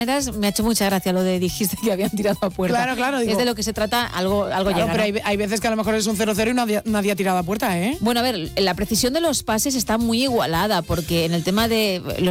Me ha hecho mucha gracia lo de dijiste que habían tirado a puerta. Claro, digo, es de lo que se trata, algo llega. Pero hay veces que a lo mejor es un 0-0 y nadie ha tirado a puerta, ¿eh? Bueno, a ver, la precisión de los pases está muy igualada, porque en el tema de